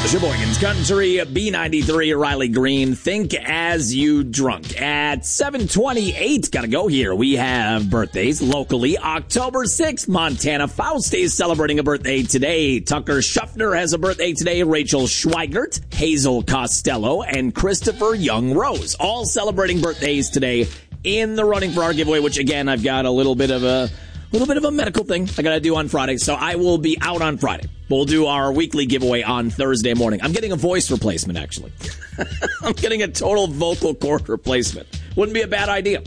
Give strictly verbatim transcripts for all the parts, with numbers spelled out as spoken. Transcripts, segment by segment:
Sheboygan's Country, B ninety-three, Riley Green, Think As You Drunk. At seven twenty-eight, gotta go here. We have birthdays locally. October sixth, Montana Faust is celebrating a birthday today. Tucker Schuffner has a birthday today. Rachel Schweigert, Hazel Costello, and Christopher Young Rose, all celebrating birthdays today in the running for our giveaway, which again, I've got a little bit of a little bit of a medical thing I gotta do on Friday, so I will be out on Friday. We'll do our weekly giveaway on Thursday morning. I'm getting a voice replacement, actually. I'm getting a total vocal cord replacement. Wouldn't be a bad idea.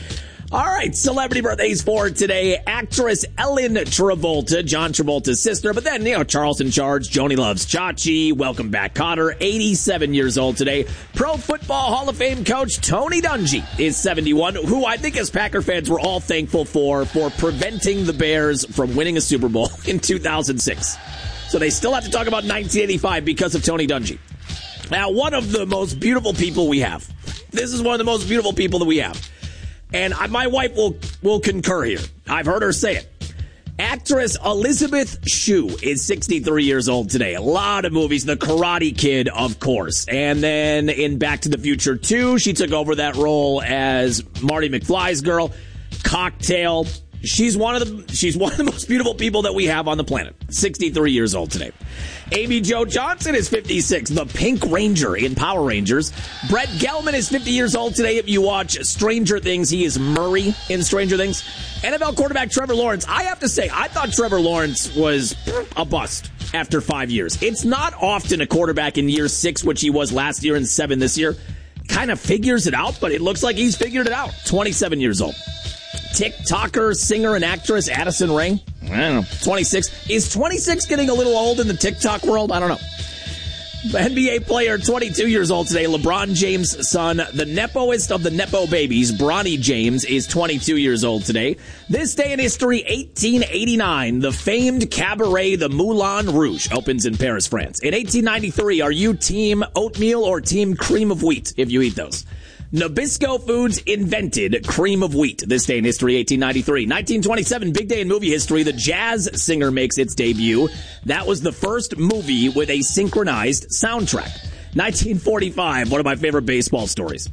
All right, celebrity birthdays for today. Actress Ellen Travolta, John Travolta's sister. But then, you know, Charles in Charge, Joni Loves Chachi. Welcome back, Cotter, eighty-seven years old today. Pro Football Hall of Fame coach Tony Dungy is seventy-one, who I think as Packer fans we're all thankful for, for preventing the Bears from winning a Super Bowl in two thousand six. So they still have to talk about nineteen eighty-five because of Tony Dungy. Now, one of the most beautiful people we have. This is one of the most beautiful people that we have. And my wife will, will concur here. I've heard her say it. Actress Elizabeth Shue is sixty-three years old today. A lot of movies. The Karate Kid, of course. And then in Back to the Future two, she took over that role as Marty McFly's girl. Cocktail. She's one of the she's one of the most beautiful people that we have on the planet. sixty-three years old today. Amy Jo Johnson is fifty-six, the Pink Ranger in Power Rangers. Brett Gelman is fifty years old today. If you watch Stranger Things, he is Murray in Stranger Things. N F L quarterback Trevor Lawrence. I have to say, I thought Trevor Lawrence was a bust after five years. It's not often a quarterback in year six, which he was last year, and seven this year, kind of figures it out, but it looks like he's figured it out. twenty-seven years old. TikToker, singer, and actress Addison Rae. I don't know. twenty-six. Is twenty-six getting a little old in the TikTok world? I don't know. N B A player, twenty-two years old today. LeBron James' son, the Nepoist of the Nepo babies, Bronny James, is twenty-two years old today. This day in history, eighteen eighty-nine, the famed cabaret, the Moulin Rouge, opens in Paris, France. In eighteen ninety-three, are you team oatmeal or team cream of wheat if you eat those? Nabisco Foods invented cream of wheat. This day in history, eighteen ninety-three. nineteen twenty-seven, big day in movie history. The Jazz Singer makes its debut. That was the first movie with a synchronized soundtrack. nineteen forty-five, one of my favorite baseball stories.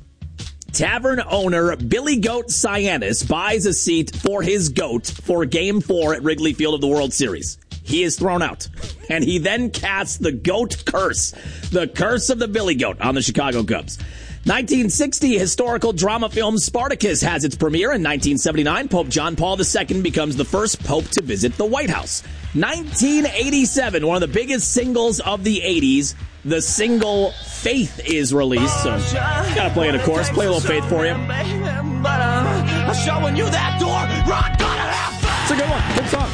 Tavern owner Billy Goat Cyanis buys a seat for his goat for Game four at Wrigley Field of the World Series. He is thrown out, and he then casts the Goat Curse, the curse of the Billy Goat, on the Chicago Cubs. nineteen sixty, historical drama film Spartacus has its premiere. In nineteen seventy-nine, Pope John Paul the Second becomes the first pope to visit the White House. nineteen eighty-seven, one of the biggest singles of the eighties, the single Faith is released. So, gotta play it, of course. Play a little Faith for you. It's a good one. Good song.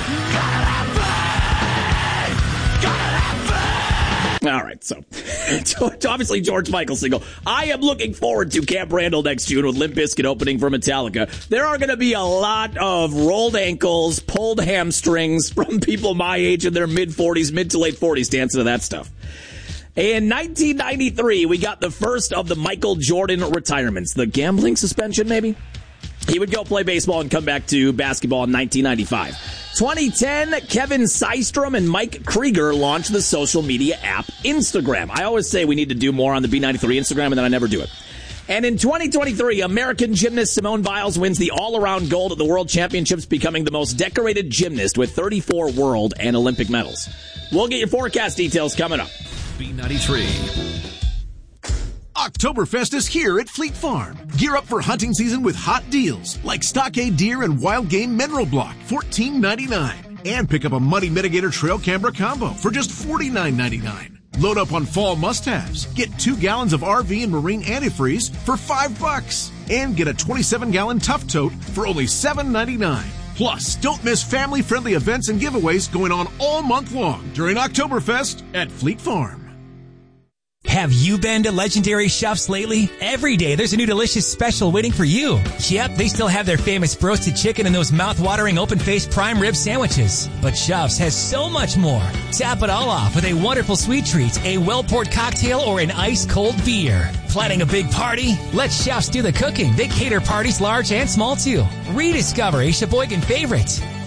All right, so obviously George Michael single. I am looking forward to Camp Randall next June with Limp Bizkit opening for Metallica. There are going to be a lot of rolled ankles, pulled hamstrings from people my age in their mid-forties, mid to late forties dancing to that stuff. In nineteen ninety-three, we got the first of the Michael Jordan retirements. The gambling suspension, maybe? He would go play baseball and come back to basketball in nineteen ninety-five. twenty ten, Kevin Systrom and Mike Krieger launched the social media app Instagram. I always say we need to do more on the B ninety-three Instagram, and then I never do it. And in twenty twenty-three, American gymnast Simone Biles wins the all-around gold at the World Championships, becoming the most decorated gymnast with thirty-four world and Olympic medals. We'll get your forecast details coming up. B ninety-three. Oktoberfest is here at Fleet Farm. Gear up for hunting season with hot deals like Stockade Deer and Wild Game Mineral Block, fourteen ninety-nine. And pick up a Muddy Mitigator Trail Camera Combo for just forty-nine ninety-nine. Load up on fall must-haves. Get two gallons of R V and marine antifreeze for five bucks. And get a twenty-seven gallon Tough Tote for only seven ninety-nine. Plus, don't miss family-friendly events and giveaways going on all month long during Oktoberfest at Fleet Farm. Have you been to Legendary Chefs lately? Every day there's a new delicious special waiting for you. Yep, they still have their famous roasted chicken and those mouth-watering open-faced prime rib sandwiches. But Chefs has so much more. Tap it all off with a wonderful sweet treat, a well-poured cocktail, or an ice-cold beer. Planning a big party? Let Chefs do the cooking. They cater parties large and small too. Rediscover a Sheboygan favorite.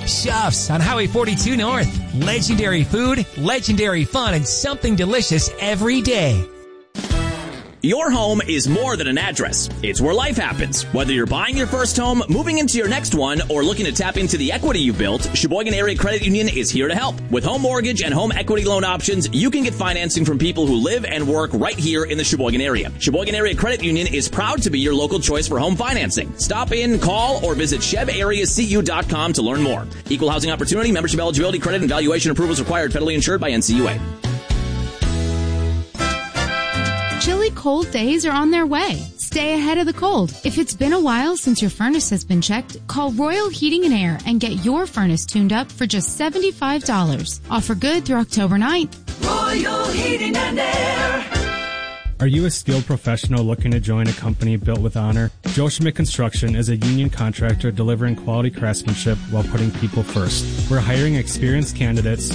Shuffs on Highway forty-two North. Legendary food, legendary fun, and something delicious every day. Your home is more than an address. It's where life happens. Whether you're buying your first home, moving into your next one, or looking to tap into the equity you've built, Sheboygan Area Credit Union is here to help. With home mortgage and home equity loan options, you can get financing from people who live and work right here in the Sheboygan area. Sheboygan Area Credit Union is proud to be your local choice for home financing. Stop in, call, or visit Sheb Area C U dot com to learn more. Equal housing opportunity, membership eligibility, credit, and valuation approvals required. Federally insured by N C U A. Chilly cold days are on their way. Stay ahead of the cold. If it's been a while since your furnace has been checked, call Royal Heating and Air and get your furnace tuned up for just seventy-five dollars. Offer good through October ninth. Royal Heating and Air. Are you a skilled professional looking to join a company built with honor? Joe Schmidt Construction is a union contractor delivering quality craftsmanship while putting people first. We're hiring experienced candidates